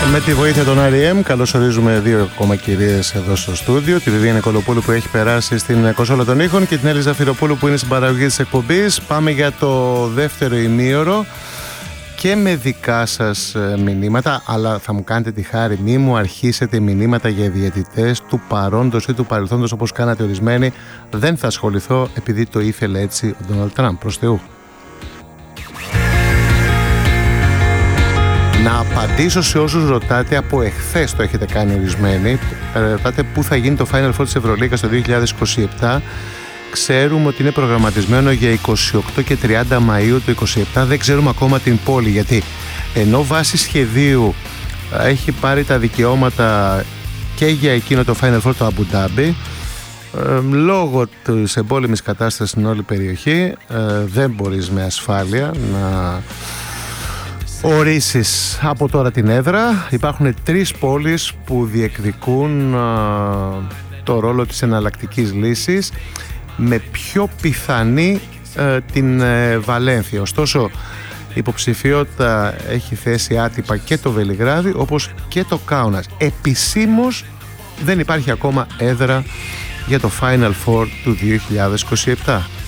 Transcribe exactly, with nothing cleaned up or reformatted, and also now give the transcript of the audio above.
Με τη βοήθεια των αρ ι εμ καλωσορίζουμε δύο ακόμα κυρίες εδώ στο στούντιο, τη Βιβία Νικολοπούλου που έχει περάσει στην κονσόλα των ήχων και την Έλλη Ζαφυροπούλου που είναι στην παραγωγή της εκπομπής. Πάμε για το δεύτερο ημίωρο και με δικά σας μηνύματα, αλλά θα μου κάνετε τη χάρη, μη μου αρχίσετε μηνύματα για διαιτητές του παρόντος ή του παρελθόντος όπως κάνατε ορισμένοι. Δεν θα ασχοληθώ επειδή το ήθελε έτσι ο Ντόναλντ Τραμπ, προς Θεού. Να απαντήσω σε όσους ρωτάτε, από εχθές το έχετε κάνει ορισμένοι, ρωτάτε πού θα γίνει το Final Four της Ευρωλίγκας το δύο χιλιάδες είκοσι επτά. Ξέρουμε ότι είναι προγραμματισμένο για είκοσι οκτώ και τριάντα Μαΐου του είκοσι επτά. Δεν ξέρουμε ακόμα την πόλη, γιατί ενώ βάσει σχεδίου έχει πάρει τα δικαιώματα και για εκείνο το Final Four το Αμπου Ντάμπι, λόγω της εμπόλεμης κατάστασης στην όλη περιοχή δεν μπορείς με ασφάλεια να ορίσεις από τώρα την έδρα. Υπάρχουν τρεις πόλεις που διεκδικούν α, το ρόλο της εναλλακτικής λύσης, με πιο πιθανή α, την ε, Βαλένθια. Ωστόσο, υποψηφιότητα έχει θέσει άτυπα και το Βελιγράδι όπως και το Κάουνας. Επισήμως δεν υπάρχει ακόμα έδρα για το Final Four του δύο χιλιάδες είκοσι επτά.